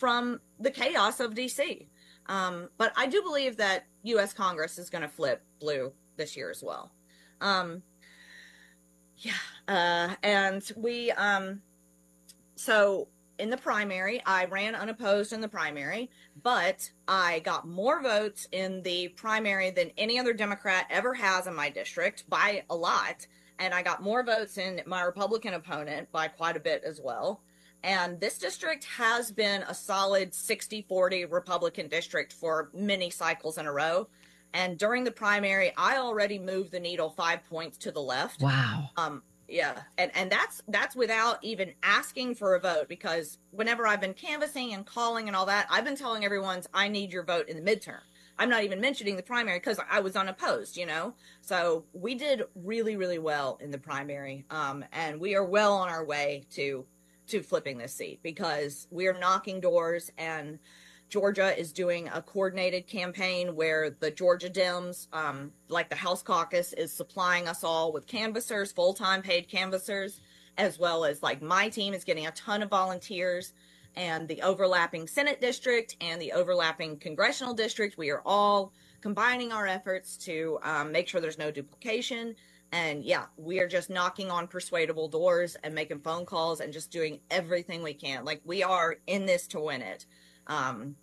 from the chaos of DC. But I do believe that U.S. Congress is going to flip blue this year as well. And we, so in the primary, I ran unopposed in the primary, but I got more votes in the primary than any other Democrat ever has in my district by a lot. And I got more votes in my Republican opponent by quite a bit as well. And this district has been a solid 60-40 Republican district for many cycles in a row. And during the primary, I already moved the needle 5 points to the left. Wow. Yeah. And that's without even asking for a vote, because whenever I've been canvassing and calling and all that, I've been telling everyone I need your vote in the midterm. I'm not even mentioning the primary because I was unopposed, you know? So we did really, really well in the primary. And we are well on our way to flipping this seat, because we are knocking doors, and Georgia is doing a coordinated campaign where the Georgia Dems, like the House Caucus, is supplying us all with canvassers, full-time paid canvassers, as well as like my team is getting a ton of volunteers, and the overlapping Senate district and the overlapping congressional district. We are all combining our efforts to make sure there's no duplication. And yeah, we are just knocking on persuadable doors and making phone calls and just doing everything we can. Like, we are in this to win it. And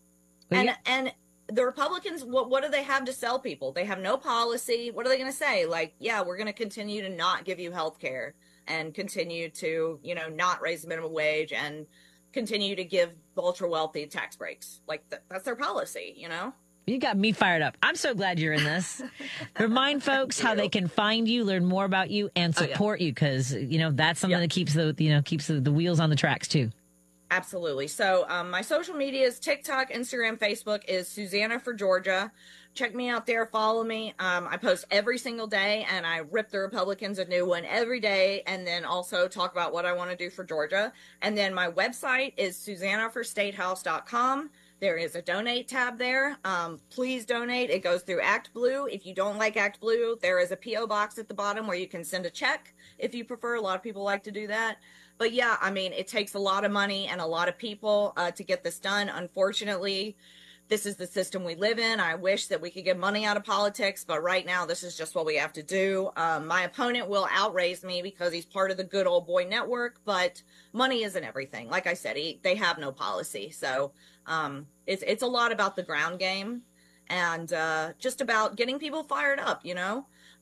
the Republicans, what do they have to sell people? They have no policy. What are they going to say? Like, yeah, we're going to continue to not give you health care and continue to, you know, not raise the minimum wage and continue to give ultra wealthy tax breaks. Like, that's their policy, you know? You got me fired up. I'm so glad you're in this. Remind folks how they can find you, learn more about you, and support you, because, you know, that's something that keeps the wheels on the tracks too. Absolutely. So my social media is TikTok, Instagram, Facebook is Susanna for Georgia. Check me out there. Follow me. I post every single day, and I rip the Republicans a new one every day, and then also talk about what I want to do for Georgia. And then my website is SusannaForStatehouse.com. There is a donate tab there. Please donate. It goes through Act Blue. If you don't like Act Blue, there is a P.O. box at the bottom where you can send a check if you prefer. A lot of people like to do that. But yeah, I mean, it takes a lot of money and a lot of people to get this done. Unfortunately, this is the system we live in. I wish that we could get money out of politics, but right now this is just what we have to do. My opponent will outraise me because he's part of the good old boy network, but money isn't everything. Like I said, they have no policy. So it's a lot about the ground game and just about getting people fired up, you know?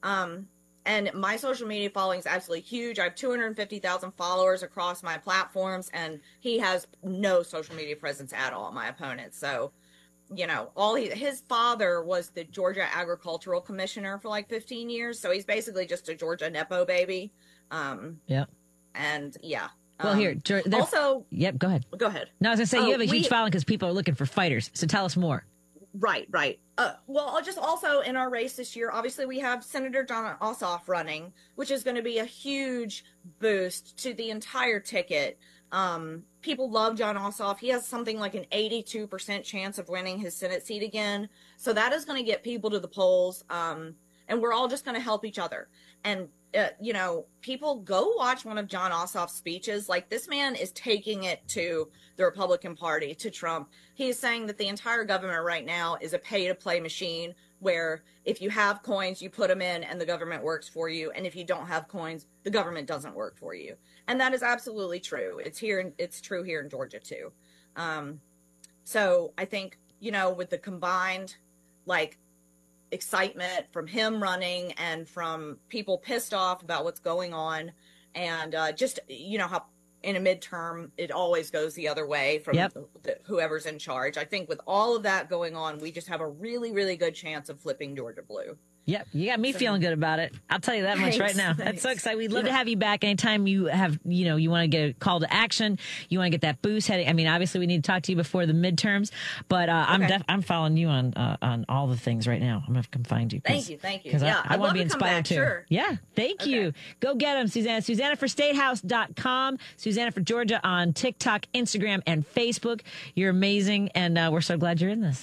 And my social media following is absolutely huge. I have 250,000 followers across my platforms, and he has no social media presence at all, my opponent. So, you know, his father was the Georgia Agricultural Commissioner for like 15 years. So he's basically just a Georgia Nepo baby. Yeah. And yeah. Well, here, also, yep, go ahead. Go ahead. No, I was going to say, you have a huge following because people are looking for fighters. So tell us more. Right. Well, I'll just also in our race this year, obviously we have Senator Jon Ossoff running, which is going to be a huge boost to the entire ticket. People love Jon Ossoff. He has something like an 82% chance of winning his Senate seat again. So that is going to get people to the polls. And we're all just going to help each other. And, you know, people go watch one of Jon Ossoff's speeches. Like, this man is taking it to the Republican Party, to Trump. He is saying that the entire government right now is a pay-to-play machine where if you have coins, you put them in and the government works for you. And if you don't have coins, the government doesn't work for you. And that is absolutely true. It's true here in Georgia too. So I think, you know, with the combined, like, excitement from him running and from people pissed off about what's going on, and just, you know, how in a midterm it always goes the other way from whoever's in charge. I think with all of that going on, we just have a really, really good chance of flipping Georgia blue. Yep, you got me feeling good about it. I'll tell you that much right now. That's so exciting. We'd love to have you back anytime you have, you know, you want to get a call to action, you want to get that boost heading. I mean, obviously we need to talk to you before the midterms, but I'm following you on all the things right now. I'm going to come find you. Thank you. Because I want to be inspired too. Sure. Yeah, thank you. Go get them, Susanna. SusannaForStatehouse.com. Susanna for Georgia on TikTok, Instagram, and Facebook. You're amazing, and we're so glad you're in this.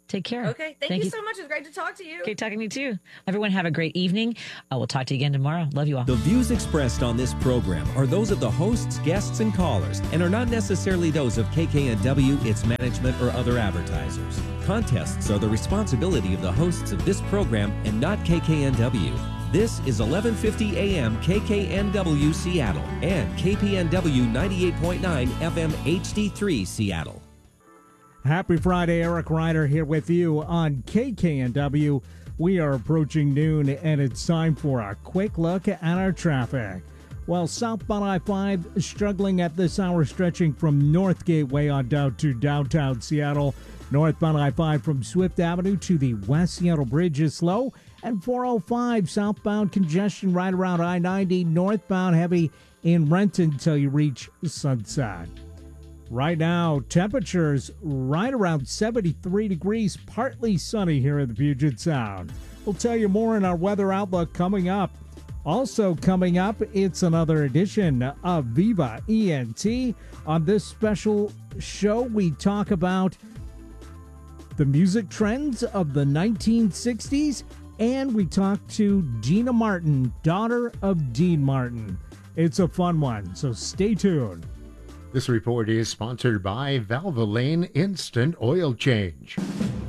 Take care. Okay. Thank you so much. It's great to talk to you. Great talking to you, too. Everyone have a great evening. We'll talk to you again tomorrow. Love you all. The views expressed on this program are those of the hosts, guests, and callers, and are not necessarily those of KKNW, its management, or other advertisers. Contests are the responsibility of the hosts of this program and not KKNW. This is 1150 AM KKNW Seattle and KPNW 98.9 FM HD3 Seattle. Happy Friday, Eric Ryder here with you on KKNW. We are approaching noon, and it's time for a quick look at our traffic. Well, southbound I-5 struggling at this hour, stretching from North Gateway on down to downtown Seattle. Northbound I-5 from Swift Avenue to the West Seattle Bridge is slow. And 405 southbound congestion right around I-90, northbound heavy in Renton until you reach Sunset. Right now, temperatures right around 73 degrees, partly sunny here in the Puget Sound. We'll tell you more in our weather outlook coming up. Also coming up, it's another edition of Viva ENT. On this special show, we talk about the music trends of the 1960s, and we talk to Gina Martin, daughter of Dean Martin. It's a fun one, so stay tuned. This report is sponsored by Valvoline Instant Oil Change.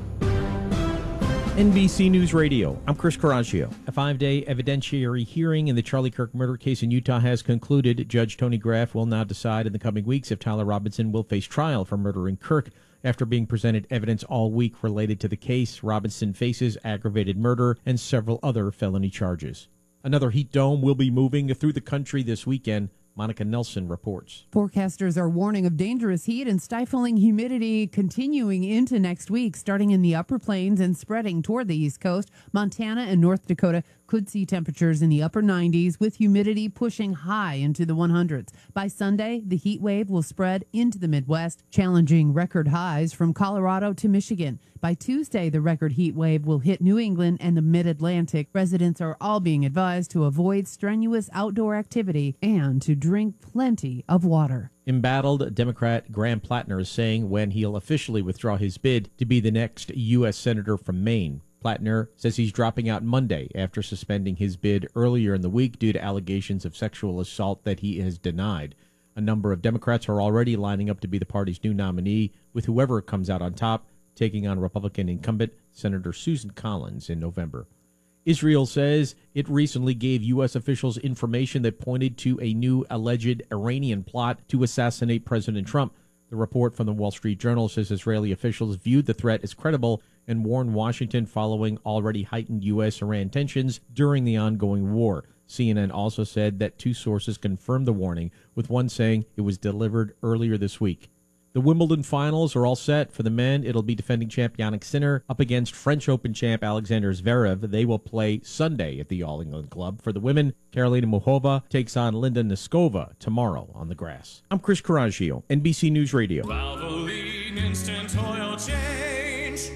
NBC News Radio, I'm Chris Coraggio. A 5-day evidentiary hearing in the Charlie Kirk murder case in Utah has concluded. Judge Tony Graff will now decide in the coming weeks if Tyler Robinson will face trial for murdering Kirk. After being presented evidence all week related to the case, Robinson faces aggravated murder and several other felony charges. Another heat dome will be moving through the country this weekend. Monica Nelson reports. Forecasters are warning of dangerous heat and stifling humidity continuing into next week, starting in the upper plains and spreading toward the East Coast. Montana and North Dakota could see temperatures in the upper 90s with humidity pushing high into the 100s. By Sunday, the heat wave will spread into the Midwest, challenging record highs from Colorado to Michigan. By Tuesday, the record heat wave will hit New England and the Mid-Atlantic. Residents are all being advised to avoid strenuous outdoor activity and to drink plenty of water. Embattled Democrat Graham Plattner is saying when he'll officially withdraw his bid to be the next U.S. Senator from Maine. Plattner says he's dropping out Monday after suspending his bid earlier in the week due to allegations of sexual assault that he has denied. A number of Democrats are already lining up to be the party's new nominee, with whoever comes out on top taking on Republican incumbent Senator Susan Collins in November. Israel says it recently gave U.S. officials information that pointed to a new alleged Iranian plot to assassinate President Trump. The report from the Wall Street Journal says Israeli officials viewed the threat as credible and warned Washington following already heightened U.S.-Iran tensions during the ongoing war. CNN also said that two sources confirmed the warning, with one saying it was delivered earlier this week. The Wimbledon finals are all set. For the men, it'll be defending champ Jannik Sinner up against French Open champ Alexander Zverev. They will play Sunday at the All England Club. For the women, Karolina Muchova takes on Linda Neskova tomorrow on the grass. I'm Chris Coraggio, NBC News Radio. Valvoline Instant Oil Change.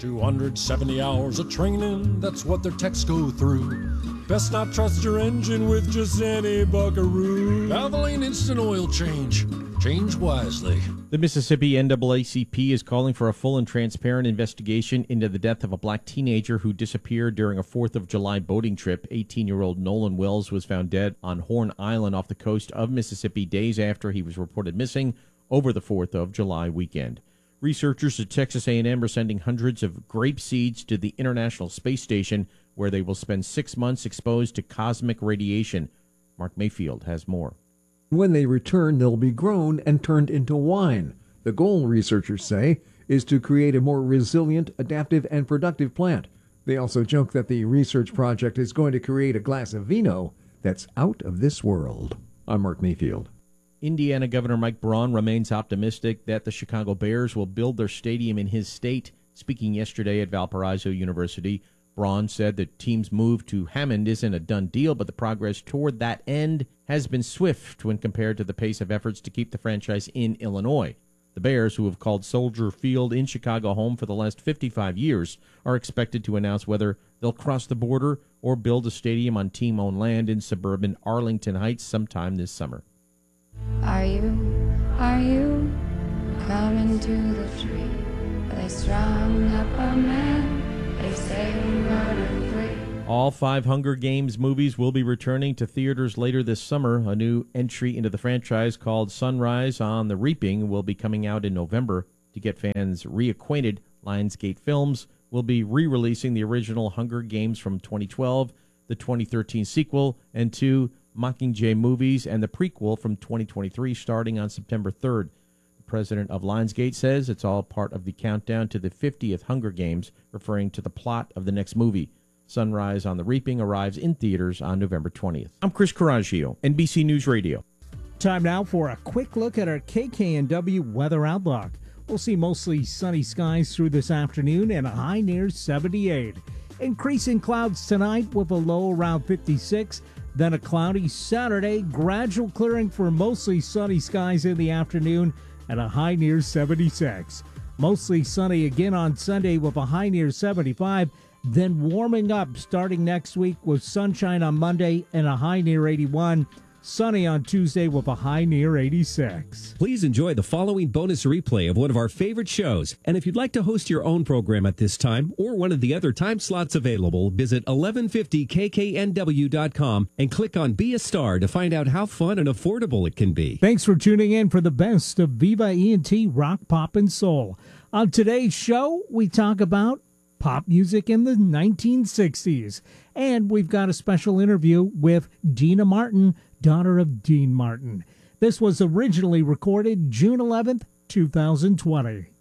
270 hours of training, that's what their techs go through. Best not trust your engine with just any buckaroo. Valvoline Instant Oil Change. Change wisely. The Mississippi NAACP is calling for a full and transparent investigation into the death of a black teenager who disappeared during a 4th of July boating trip. 18-year-old Nolan Wells was found dead on Horn Island off the coast of Mississippi days after he was reported missing over the 4th of July weekend. Researchers at Texas A&M are sending hundreds of grape seeds to the International Space Station, where they will spend 6 months exposed to cosmic radiation. Mark Mayfield has more. When they return, they'll be grown and turned into wine. The goal, researchers say, is to create a more resilient, adaptive, and productive plant. They also joke that the research project is going to create a glass of vino that's out of this world. I'm Mark Mayfield. Indiana Governor Mike Braun remains optimistic that the Chicago Bears will build their stadium in his state. Speaking yesterday at Valparaiso University, Braun said the team's move to Hammond isn't a done deal, but the progress toward that end has been swift when compared to the pace of efforts to keep the franchise in Illinois. The Bears, who have called Soldier Field in Chicago home for the last 55 years, are expected to announce whether they'll cross the border or build a stadium on team-owned land in suburban Arlington Heights sometime this summer. Are you coming to the tree? Are they strung up a All 5 Hunger Games movies will be returning to theaters later this summer. A new entry into the franchise called Sunrise on the Reaping will be coming out in November. To get fans reacquainted, Lionsgate Films will be re-releasing the original Hunger Games from 2012, the 2013 sequel, and 2 Mockingjay movies, and the prequel from 2023 starting on September 3rd. The president of Lionsgate says it's all part of the countdown to the 50th Hunger Games, referring to the plot of the next movie. Sunrise on the Reaping arrives in theaters on November 20th. I'm Chris Coraggio, NBC News Radio. Time now for a quick look at our KKNW weather outlook. We'll see mostly sunny skies through this afternoon and a high near 78. Increasing clouds tonight with a low around 56. Then a cloudy Saturday, gradual clearing for mostly sunny skies in the afternoon and a high near 76. Mostly sunny again on Sunday with a high near 75. Then warming up starting next week with sunshine on Monday and a high near 81. Sunny on Tuesday with a high near 86. Please enjoy the following bonus replay of one of our favorite shows. And if you'd like to host your own program at this time or one of the other time slots available, visit 1150kknw.com and click on Be a Star to find out how fun and affordable it can be. Thanks for tuning in for the best of Viva ENT Rock, Pop, and Soul. On today's show, we talk about pop music in the 1960s. And we've got a special interview with Deana Martin, daughter of Dean Martin. This was originally recorded June 11th, 2020.